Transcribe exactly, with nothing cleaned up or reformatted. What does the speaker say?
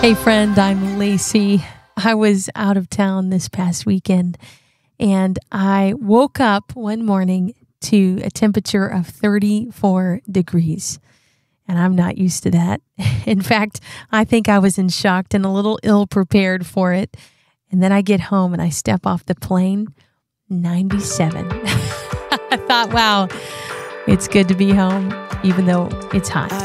Hey friend, I'm Lacey. I was out of town this past weekend and I woke up one morning to a temperature of thirty-four degrees. And I'm not used to that. In fact, I think I was in shock and a little ill prepared for it. And then I get home and I step off the plane, ninety-seven. I thought, wow, it's good to be home, even though it's hot.